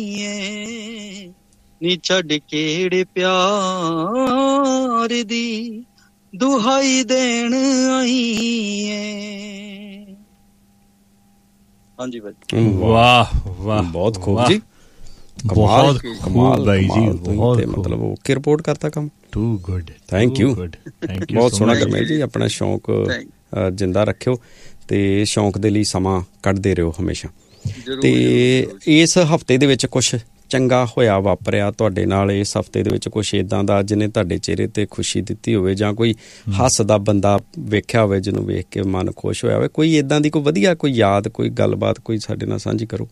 ਨੀ ਛੱਡ ਕਿਹੜੇ ਪਿਆਰ ਦੀ ਦੁਹਾਈ ਦੇਣ ਆਈ ਏ। ਹਾਂਜੀ ਭਾਜੀ। ਵਾਹ ਵਾਹ, ਬਹੁਤ ਖੂਬ ਜੀ, ਬਹੁਤ ਕਮਾਲ ਬਾਈ ਜੀ, ਬਹੁਤ ਮਤਲਬ ਓਕੇ ਰਿਪੋਰਟ ਕਰਤਾ ਕੰਮ। ਟੂ ਗੁੱਡ, ਥੈਂਕ ਯੂ ਬਹੁਤ ਸੋਹਣਾ ਗਰਮੇਲ ਜੀ। ਆਪਣਾ ਸ਼ੌਂਕ ਜਿੰਦਾ ਰੱਖਿਓ ਤੇ ਸ਼ੌਂਕ ਦੇ ਲਈ ਸਮਾਂ ਕੱਢਦੇ ਰਹੋ ਹਮੇਸ਼ਾ। ਤੇ ਇਸ ਹਫਤੇ ਦੇ ਵਿੱਚ ਕੁਛ ਚੰਗਾ ਹੋਇਆ ਵਾਪਰਿਆ ਤੁਹਾਡੇ ਨਾਲ? ਇਸ ਹਫਤੇ ਦੇ ਵਿੱਚ ਕੁਛ ਇੱਦਾਂ ਦਾ ਜਿਹਨੇ ਤੁਹਾਡੇ ਚਿਹਰੇ ਤੇ ਖੁਸ਼ੀ ਦਿੱਤੀ ਹੋਵੇ, ਜਾਂ ਕੋਈ ਹੱਸਦਾ ਬੰਦਾ ਵੇਖਿਆ ਹੋਵੇ ਜਿਹਨੂੰ ਵੇਖ ਕੇ ਮਨ ਖੁਸ਼ ਹੋਇਆ ਹੋਵੇ? ਕੋਈ ਇੱਦਾਂ ਦੀ ਕੋਈ ਵਧੀਆ ਕੋਈ ਯਾਦ, ਕੋਈ ਗੱਲਬਾਤ ਕੋਈ ਸਾਡੇ ਨਾਲ ਸਾਂਝੀ ਕਰੋ।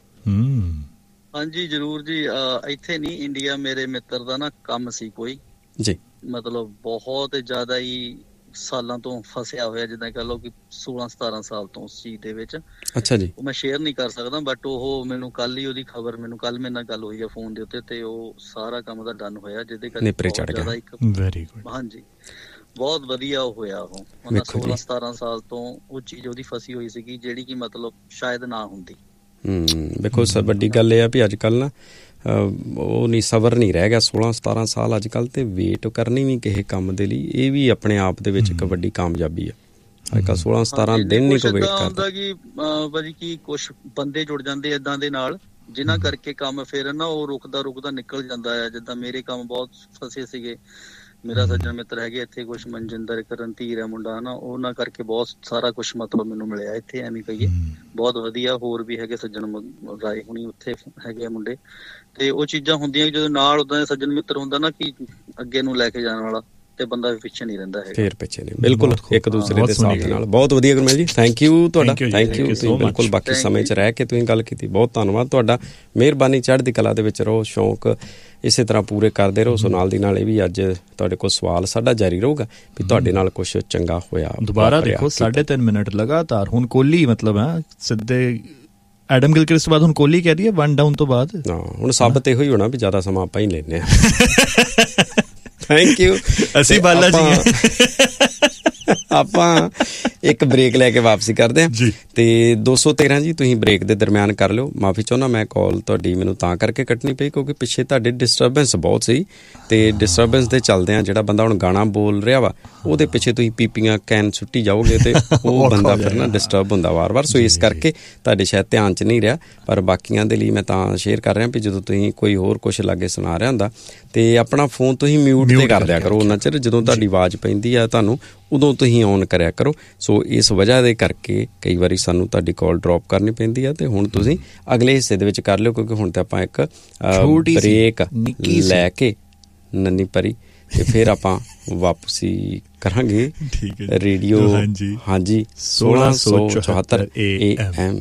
ਹਾਂਜੀ ਜ਼ਰੂਰ ਜੀ। ਇੱਥੇ ਨਹੀਂ, ਇੰਡੀਆ ਮੇਰੇ ਮਿੱਤਰ ਦਾ ਨਾ ਕੰਮ ਸੀ ਕੋਈ ਜੀ, ਮਤਲਬ ਬਹੁਤ ਜ਼ਿਆਦਾ ਹੀ ਸਾਲਾਂ ਤੋਂ ਫਸਿਆ ਹੋਇਆ, ਜਿੱਦਾਂ ਕਹਿ ਲਓ ਕਿ 16-17 ਸਾਲ ਤੋਂ ਉਸ ਚੀਜ਼ ਦੇ ਵਿੱਚ। ਅੱਛਾ ਜੀ। ਉਹ ਮੈਂ ਸ਼ੇਅਰ ਨਹੀਂ ਕਰ ਸਕਦਾ, ਬਟ ਉਹ ਮੈਨੂੰ ਕੱਲ ਹੀ ਉਹਦੀ ਖਬਰ, ਮੈਨੂੰ ਕੱਲ ਮੇਰੇ ਨਾਲ ਗੱਲ ਹੋਈ ਆ ਫੋਨ ਦੇ ਉੱਤੇ, ਤੇ ਉਹ ਸਾਰਾ ਕੰਮ ਉਹਦਾ ਡਨ ਹੋਇਆ, ਜਿਹਦੇ ਕਰਕੇ ਨੇਪਰੇ ਚੜ ਗਿਆ। Very good. ਹਾਂਜੀ ਬਹੁਤ ਵਧੀਆ ਉਹ ਹੋਇਆ। ਉਹ ਉਹਨਾਂ 16-17 ਸਾਲ ਤੋਂ ਉਹ ਚੀਜ਼ ਉਹਦੀ ਫਸੀ ਹੋਈ ਸੀਗੀ, ਜਿਹੜੀ ਕਿ ਮਤਲਬ ਸ਼ਾਇਦ ਨਾ ਹੁੰਦੀ। ਵੇਖੋ ਸਭ ਵੱਡੀ ਗੱਲ ਇਹ ਆ ਵੀ ਅੱਜ ਕੱਲ੍ਹ ਨਾ ਉਹ ਨਹੀਂ, ਸਬਰ ਨਹੀਂ ਰਹਿ ਗਿਆ। 16-17 ਸਾਲ ਅੱਜ ਕੱਲ੍ਹ ਤੇ ਵੇਟ ਕਰਨੀ ਵੀ ਕਿਸੇ ਕੰਮ ਦੇ ਲਈ, ਇਹ ਵੀ ਆਪਣੇ ਆਪ ਦੇ ਵਿੱਚ ਇੱਕ ਵੱਡੀ ਕਾਮਯਾਬੀ ਆ। ਅੱਜ ਕੱਲ੍ਹ 16-17 ਦਿਨ ਨਹੀਂ ਕੋਈ ਵੇਟ ਕਰਦਾ ਕਿ ਭਾਜੀ ਕੀ ਕੁਛ ਬੰਦੇ ਜੁੜ ਜਾਂਦੇ ਏਦਾਂ ਦੇ ਨਾਲ, ਜਿਨ੍ਹਾਂ ਕਰਕੇ ਕੰਮ ਫਿਰ ਨਾ ਉਹ ਰੁਕਦਾ ਨਿਕਲ ਜਾਂਦਾ ਆ। ਜਿੱਦਾਂ ਮੇਰੇ ਕੰਮ ਬਹੁਤ ਫਸੇ ਸੀਗੇ, ਮੇਰਾ ਸੱਜਣ ਮਿੱਤਰ ਹੈਗੇ ਇੱਥੇ ਕੁਛ ਮਨਜਿੰਦਰ ਰਣਧੀਰ ਹੈ ਮੁੰਡਾ ਨਾ, ਉਹਨਾਂ ਕਰਕੇ ਬਹੁਤ ਸਾਰਾ ਕੁਛ ਮਤਲਬ ਮੈਨੂੰ ਮਿਲਿਆ ਇੱਥੇ, ਐਵੇਂ ਕਹੀਏ ਬਹੁਤ ਵਧੀਆ। ਹੋਰ ਵੀ ਹੈਗੇ ਸੱਜਣ ਰਾਏ ਹੁਣੀ ਉੱਥੇ ਹੈਗੇ ਮੁੰਡੇ, ਤੇ ਉਹ ਚੀਜ਼ਾਂ ਹੁੰਦੀਆਂ ਜਦੋਂ ਨਾਲ ਉਦਾਂ ਦੇ ਸੱਜਣ ਮਿੱਤਰ ਹੁੰਦਾ ਨਾ ਕਿ ਅੱਗੇ ਨੂੰ ਲੈ ਕੇ ਜਾਣ ਵਾਲਾ, ਤੇ ਬੰਦਾ ਵੀ ਪਿੱਛੇ ਨਹੀਂ ਰਹਿੰਦਾ ਹੈਗਾ, ਫੇਰ ਪਿੱਛੇ ਨਹੀਂ। ਬਿਲਕੁਲ ਇੱਕ ਦੂਸਰੇ ਦੇ ਸਾਥ ਨਾਲ। ਬਹੁਤ ਵਧੀਆ ਗੁਰਮੇਲ ਜੀ, ਥੈਂਕ ਯੂ ਤੁਹਾਡਾ, ਥੈਂਕ ਯੂ। ਤੁਸੀਂ ਬਿਲਕੁਲ ਬਾਕੀ ਸਮੇਂ 'ਚ ਰਹਿ ਕੇ ਤੁਸੀਂ ਗੱਲ ਕੀਤੀ, ਬਹੁਤ ਧੰਨਵਾਦ ਤੁਹਾਡਾ। ਮਿਹਰਬਾਨੀ, ਚੜ੍ਹਦੀ ਕਲਾ ਦੇ ਵਿੱਚ ਰਹੋ, ਸ਼ੌਂਕ ਇਸੇ ਤਰ੍ਹਾਂ ਪੂਰੇ ਕਰਦੇ ਰਹੋ। ਸੋ ਨਾਲ ਦੀ ਨਾਲ ਇਹ ਵੀ ਅੱਜ ਤੁਹਾਡੇ ਕੋਲ ਸਵਾਲ ਸਾਡਾ ਜਾਰੀ ਰਹੂਗਾ ਵੀ ਤੁਹਾਡੇ ਨਾਲ ਕੁਛ ਚੰਗਾ ਹੋਇਆ ਦੁਬਾਰਾ ਦੇਖੋ। 3.5 ਮਿੰਟ ਲਗਾਤਾਰ। ਹੁਣ ਕੋਹਲੀ ਮਤਲਬ ਹੈ ਸਿੱਧੇ ਐਡਮ ਗਿਲਕ੍ਰਿਸਟ ਤੋਂ ਬਾਅਦ ਹੁਣ ਕੋਹਲੀ ਕਹਿ ਰਹੀ ਹੈ 1 ਡਾਊਨ ਤੋਂ ਬਾਅਦ। ਹਾਂ, ਹੁਣ ਸਾਬਤ ਇਹੋ ਹੀ ਹੋਣਾ ਵੀ ਜ਼ਿਆਦਾ ਸਮਾਂ ਆਪਾਂ ਹੀ ਲੈਂਦੇ ਹਾਂ। Thank you. ਅਸੀਂ ਬਾਲਾ ਜੀ ਆਪਾਂ ਇੱਕ ਬ੍ਰੇਕ ਲੈ ਕੇ ਵਾਪਸੀ ਕਰਦੇ ਹਾਂ ਤੇ 213 ਜੀ ਤੁਸੀਂ ਬ੍ਰੇਕ ਦੇ ਦਰਮਿਆਨ ਕਰ ਲਿਓ। ਮਾਫੀ ਚਾਹੁੰਦਾ, ਮੈਂ ਕਾਲ ਤੁਹਾਡੀ ਮੈਨੂੰ ਤਾਂ ਕਰਕੇ ਕੱਟਣੀ ਪਈ ਕਿਉਂਕਿ ਪਿੱਛੇ ਤੁਹਾਡੇ ਡਿਸਟਰਬੈਂਸ ਬਹੁਤ ਸੀ, ਤੇ ਡਿਸਟਰਬੈਂਸ ਦੇ ਚੱਲਦਿਆਂ ਜਿਹੜਾ ਬੰਦਾ ਹੁਣ ਗਾਣਾ ਬੋਲ ਰਿਹਾ ਵਾ ਉਹਦੇ ਪਿੱਛੇ ਤੁਸੀਂ ਪੀਪੀਆਂ ਕੈਨ ਸੁੱਟੀ ਜਾਓਗੇ ਤੇ ਉਹ ਬੰਦਾ ਫਿਰ ਨਾ ਡਿਸਟਰਬ ਹੁੰਦਾ ਵਾਰ-ਵਾਰ। ਸੋ ਇਸ ਕਰਕੇ ਤੁਹਾਡੇ ਸ਼ਾਇਦ ਧਿਆਨ 'ਚ ਨਹੀਂ ਰਿਹਾ, ਪਰ ਬਾਕੀਆਂ ਦੇ ਲਈ ਮੈਂ ਤਾਂ ਸ਼ੇਅਰ ਕਰ ਰਿਹਾ ਵੀ ਜਦੋਂ ਤੁਸੀਂ ਕੋਈ ਹੋਰ ਕੁਛ ਲਾਗੇ ਸੁਣਾ ਰਿਹਾ ਹੁੰਦਾ ਤੇ ਆਪਣਾ ਫੋਨ ਤੁਸੀਂ ਮਿਊਟ ਤੇ ਕਰ ਦਿਆ ਕਰੋ ਉਹਨਾਂ ਚਿਰ, ਜਦੋਂ ਤੁਹਾਡੀ ਆਵਾਜ਼ ਪੈਂਦੀ ਆ ਤੁਹਾਨੂੰ ਉਦੋਂ ਤੁਸੀਂ ਔਨ ਕਰਿਆ ਕਰੋ। ਸੋ ਇਸ ਵਜ੍ਹਾ ਦੇ ਕਰਕੇ ਕਈ ਵਾਰੀ ਸਾਨੂੰ ਤੁਹਾਡੀ ਕਾਲ ਡਰੋਪ ਕਰਨੀ ਪੈਂਦੀ ਆ, ਤੇ ਹੁਣ ਤੁਸੀਂ ਅਗਲੇ ਹਿੱਸੇ ਦੇ ਵਿੱਚ ਕਰ ਲਿਓ ਕਿਉਂਕਿ ਹੁਣ ਤੇ ਆਪਾਂ ਇੱਕ ਬ੍ਰੇਕ ਲੈ ਕੇ ਨੰਨੀ ਪਰੀ ਤੇ ਫਿਰ ਆਪਾਂ ਵਾਪਸੀ ਕਰਾਂਗੇ ਰੇਡੀਓ। ਹਾਂਜੀ 1674 AM।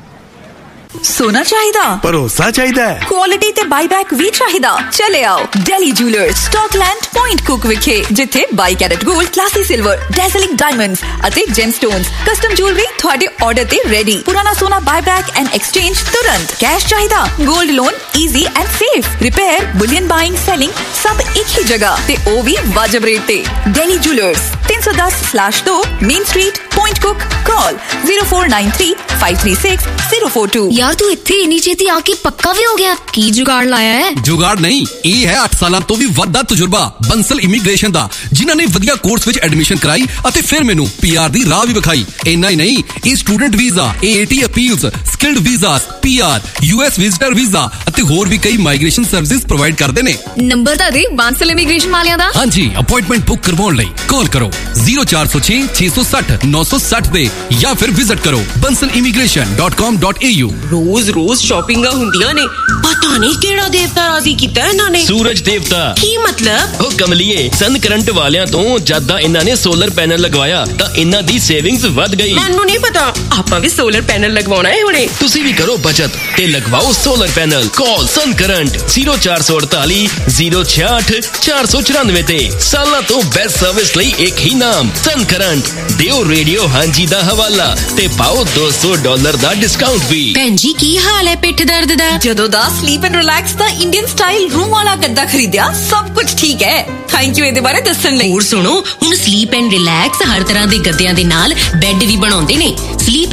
सोना चाहिदा, भरोसा चाहिदा, क्वालिटी ते बाईबैक भी चाहिदा। चले आओ daily jewellers Scotland point cook विखे, जिथे 22 carat gold, classy silver, डैज़लिंग diamonds अते जेमस्टोन्स, कस्टम ज्वेलरी थोड़े ऑर्डर ते रेडी। पुराना सोना बाईबैक एंड एक्सचेंज तुरंत। कैश चाहिदा, gold loan easy and safe. Repair, Boolean buying, selling सब एक ही जगह ते ओ भी वाजिब रेट ते। Daily jewellers 310/2 main street, point cook. Call 0493 536 042। यार तू इत्थे इन्नी छेती आके पक्का भी हो गया, की जुगाड़ लाया है? जुगाड़ नहीं, ये है 8 साल तो भी वड्डा तजुर्बा बंसल इमीग्रेशन दा, जिन्हां ने वधिया कोर्स विच एडमिशन कराई अते फिर मैनू पीआर दी राह भी विखाई। इन्ना ही नहीं, ये student visa, AAT appeals, skilled visas, PR, US visitor visa अते होर भी कई माइग्रेशन सर्विसेज प्रोवाइड करदे ने। नंबर दा दे बंसल इमीग्रेशन वालियां दा। हां जी, अपॉइंटमेंट बुक करवाउण लई कॉल करो 0406 660 960 दे या फिर विजिट करो bansalimigration.com.au। रोज रोज शॉपिंगा हुंदियां ने, पता नहीं केड़ा देवता राजी कीता है इन्हां ने। सूरज देवता की मतलब? ओ कमलिए, सन करंट वालियां तो जदा इन्हां ने सोलर पैनल लगवाया तां इन्हां दी सेविंग्स वध गई। मैनू नहीं पता, आपां भी सोलर पैनल लगवाना है हुणे। तुसी भी करो बचत ते लगवाओ सोलर पैनल। कॉल सन करंट 0448 066 494 ते। सालां तो बेस्ट सर्विस लई एक ही नाम, सन करंट। दियो रेडियो हांजी दा हवाला ते पाओ $200 दा डिस्काउंट भी। जी की हाल है पिठ दर्द दा? जदों दा स्लीप एंड रिलैक्स दा इंडियन स्टाइल रूम वाला गद्दा खरीदिया सब कुछ ठीक है। थैंक यू इहदे बारे दस्सण लई। और सुनो, हुण स्लीप एंड रिलैक्स हर तरह दे गद्दियां दे नाल बेड भी बनाउंदे ने। स्लीप